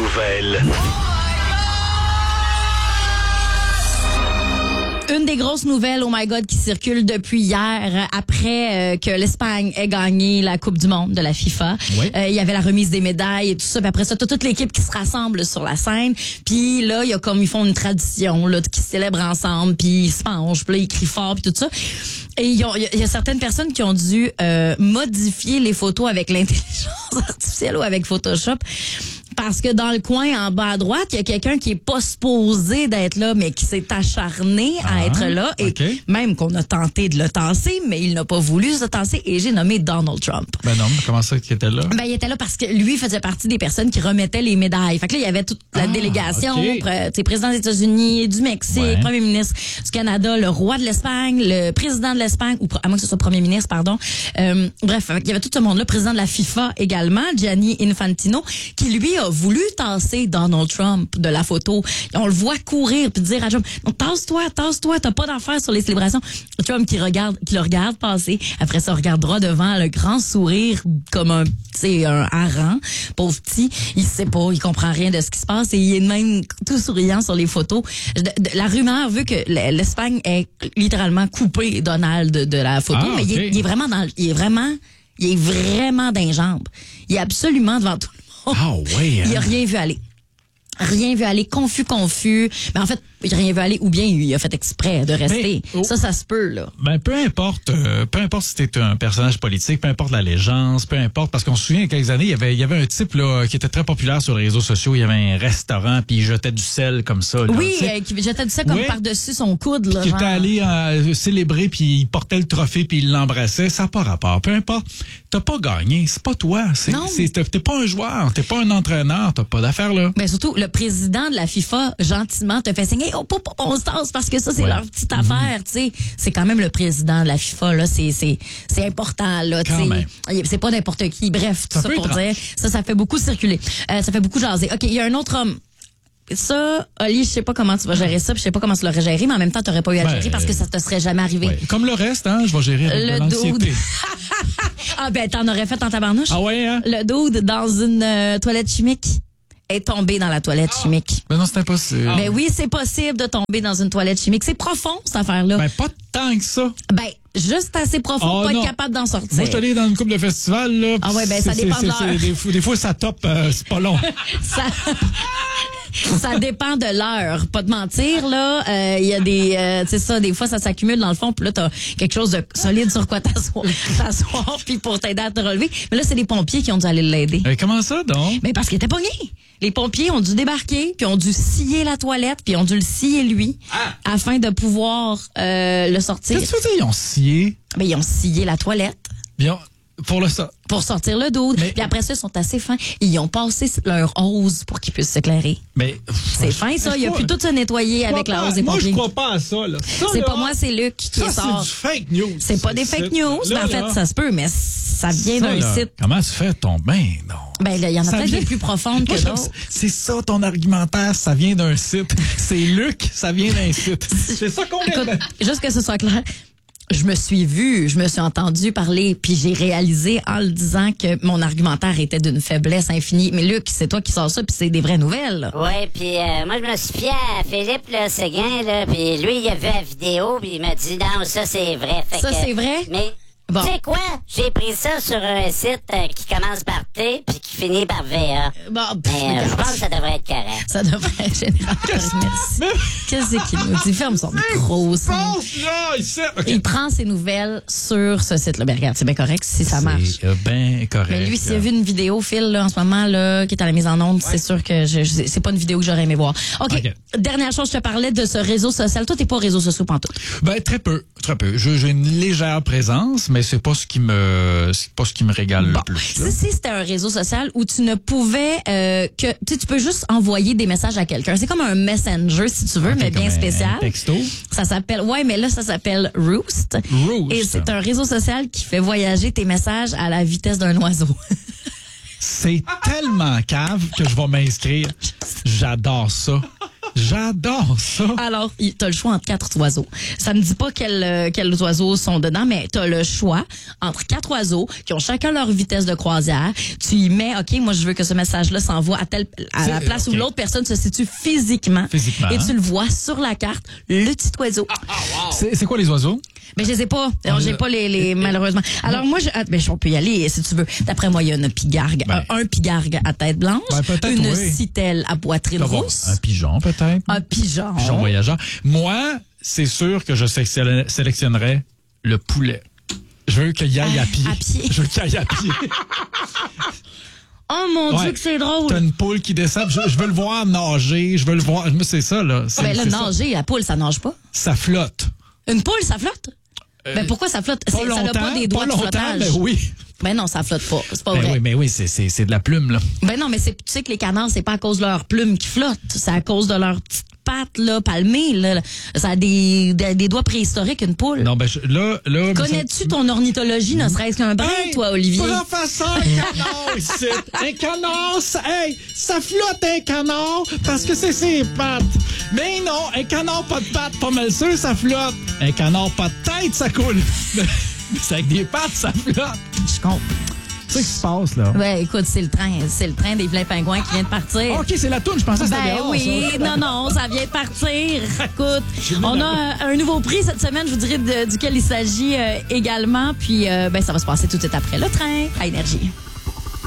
nouvelles. Une des grosses nouvelles, oh my God, qui circule depuis hier, après que l'Espagne ait gagné la Coupe du Monde de la FIFA. Oui. Il y avait la remise des médailles et tout ça. Puis après ça, t'as toute l'équipe qui se rassemble sur la scène. Puis là, il y a comme ils font une tradition là, qui célèbrent ensemble. Puis ils se penchent, puis là, ils crient fort, puis tout ça. Et il y a certaines personnes qui ont dû modifier les photos avec l'intelligence artificielle ou avec Photoshop. Parce que dans le coin, en bas à droite, il y a quelqu'un qui est pas supposé d'être là, mais qui s'est acharné à être là. Et même qu'on a tenté de le tasser, mais il n'a pas voulu se tasser. Et j'ai nommé Donald Trump. Ben non, mais comment ça qu'il était là? Ben, il était là parce que lui faisait partie des personnes qui remettaient les médailles. Fait que là, il y avait toute la délégation, président des États-Unis, du Mexique, premier ministre du Canada, le roi de l'Espagne, le président de l'Espagne, ou à moins que ce soit premier ministre, pardon. Bref, il y avait tout ce monde-là, président de la FIFA également, Gianni Infantino, qui lui a voulu tasser Donald Trump de la photo. On le voit courir puis dire à Trump, tasse-toi, t'as pas d'affaires sur les célébrations. Trump qui le regarde passer. Après ça, regarde droit devant, le grand sourire comme un hareng, pauvre petit. Il sait pas, il comprend rien de ce qui se passe et il est même tout souriant sur les photos. La rumeur veut que l'Espagne ait littéralement coupé Donald de la photo, mais il est vraiment il est vraiment dans les jambes. Il est absolument devant tout le monde. Ah oui. Il a rien vu aller. Rien vu aller, confus. Mais en fait, il a rien vu aller ou bien il a fait exprès de rester. Mais, ça se peut, là. Ben, peu importe si t'es un personnage politique, peu importe l'allégeance, peu importe, parce qu'on se souvient, il y a quelques années, il y avait un type, là, qui était très populaire sur les réseaux sociaux. Il y avait un restaurant, puis il jetait du sel comme ça, là. Oui, qui jetait du sel comme par-dessus son coude, là. Qui était allé célébrer, puis il portait le trophée, puis il l'embrassait. Ça n'a pas rapport. Peu importe. T'as pas gagné. C'est pas toi. T'es pas un joueur. T'es pas un entraîneur. T'as pas d'affaires, là. Mais surtout, le président de la FIFA, gentiment, te fait signer, on se tasse parce que ça, c'est leur petite affaire, tu sais. C'est quand même le président de la FIFA, là. C'est important, là, tu sais. C'est pas n'importe qui. Bref, tout ça pour dire. Ça fait beaucoup circuler. Ça fait beaucoup jaser. OK, il y a un autre homme. Ça, Oli, je sais pas comment tu vas gérer ça, puis je sais pas comment tu l'aurais géré, mais en même temps, t'aurais pas eu à le gérer parce que ça te serait jamais arrivé. Ouais. Comme le reste, je vais gérer avec l'anxiété. Ah ben, t'en aurais fait en tabarnouche. Ah ouais, hein? Le dude dans une toilette chimique est tombé dans la toilette chimique. Ben non, c'est impossible. Ben oui, c'est possible de tomber dans une toilette chimique. C'est profond, cette affaire-là. Ben pas tant que ça. Ben, juste assez profond pour pas être capable d'en sortir. Moi, je suis allé dans une couple de festivals, là. Ah ouais, ben ça dépend de l'heure. Des fois, ça top, c'est pas long. Ça dépend de l'heure, pas de mentir, là. Il y a des, c'est ça, des fois, ça s'accumule dans le fond, puis là, t'as quelque chose de solide sur quoi t'asseoir, puis pour t'aider à te relever. Mais là, c'est les pompiers qui ont dû aller l'aider. Comment ça, donc? Mais parce qu'il était pogné. Les pompiers ont dû débarquer, puis ont dû scier la toilette, puis ont dû le scier lui, afin de pouvoir le sortir. Qu'est-ce que tu veux dire, ils ont scié? Ben, ils ont scié la toilette. Pour sortir le dos. Puis après ça, ils sont assez fins. Ils ont passé leur hose pour qu'ils puissent s'éclairer. Mais c'est fin, ça. Il a pu tout se nettoyer avec la hose des pompiers. Moi, je crois pas à ça, là. C'est pas moi, c'est Luc qui sort. C'est du fake news. C'est pas des fake news. En fait, ça se peut, mais ça vient d'un site. Comment tu fais ton bain? Non. Ben, il y en a peut-être des plus profondes que d'autres. C'est ça, ton argumentaire. Ça vient d'un site. C'est Luc, ça vient d'un site. C'est ça qu'on Écoute, juste que ce soit clair. Je me suis entendu parler, puis j'ai réalisé en le disant que mon argumentaire était d'une faiblesse infinie. Mais Luc, c'est toi qui sors ça, puis c'est des vraies nouvelles. Ouais, puis moi je me suis fié à Philippe là, Séguin, là, puis lui il a vu la vidéo, puis il m'a dit non, ça c'est vrai. Ça c'est vrai? Mais bon. Tu sais quoi? J'ai pris ça sur un site qui commence par T puis qui finit par VA. Je pense que ça devrait être correct. Ça devrait être général. Merci. Qu'est-ce qu'il nous dit? Ferme son micro. Il prend ses nouvelles sur ce site-là. Ben regarde, c'est bien correct si ça marche. C'est bien correct. Mais lui, s'il a vu une vidéo, Phil, là, en ce moment, là, qui est à la mise en onde, c'est sûr que c'est pas une vidéo que j'aurais aimé voir. OK. Dernière chose, je te parlais de ce réseau social. Toi, t'es pas réseau social pantoute. Ben, très peu. J'ai une légère présence, mais c'est pas ce qui me régale le plus. Si c'était un réseau social où tu ne pouvais tu peux juste envoyer des messages à quelqu'un. C'est comme un messenger si tu veux, mais bien spécial. Un texto. Ça s'appelle mais là ça s'appelle Roost. Et c'est un réseau social qui fait voyager tes messages à la vitesse d'un oiseau. C'est tellement cave que je vais m'inscrire. J'adore ça. J'adore ça. Alors, t'as le choix entre 4 oiseaux. Ça ne dit pas quels oiseaux sont dedans, mais t'as le choix entre 4 oiseaux qui ont chacun leur vitesse de croisière. Tu y mets, OK, moi, je veux que ce message-là s'envoie à la place où l'autre personne se situe physiquement. Et tu le vois sur la carte, le petit oiseau. Wow. C'est quoi les oiseaux? Mais je les ai pas. J'ai pas les malheureusement. Alors moi, on peut y aller si tu veux. D'après moi, il y a une pigargue, un pigargue à tête blanche, une citelle à poitrine rousse. Un pigeon peut-être. Un pigeon. Pigeon voyageur. Moi, c'est sûr que je sélectionnerais le poulet. Je veux qu'il aille à pied. Je veux qu'il aille à pied. Oh mon Dieu que c'est drôle. T'as une poule qui descend. Je veux le voir nager. Je veux le voir. C'est ça là. Ben là, nager, la poule, ça nage pas. Ça flotte. Une poule, ça flotte? Ben pourquoi ça flotte? Ça n'a pas des doigts de flottage. Ben oui. Ben non, ça flotte pas. C'est pas vrai. Oui, c'est de la plume, là. Ben non, mais tu sais que les canards, c'est pas à cause de leurs plumes qui flottent. C'est à cause de leurs petites pattes, là, palmées, là. Ça a des doigts préhistoriques, une poule. Non, ben, là. Connais-tu ton ornithologie, ne serait-ce qu'un brin, toi, Olivier? Professeur, un canard, ici. Un canard, ça flotte un canard parce que c'est ses pattes. Mais non, un canard pas de pattes, pas mal sûr, ça flotte. Un canard pas de tête, ça coule. C'est avec des pattes, ça flotte. Je comprends. C'est ce qui se passe, là. Ouais, écoute, c'est le train des pleins pingouins qui vient de partir. OK, c'est la toune, je pensais que c'était dehors, oui, ça. non, ça vient de partir. Écoute, on a un nouveau prix cette semaine, je vous dirai duquel il s'agit également. Puis, ça va se passer tout de suite après le train à Énergie.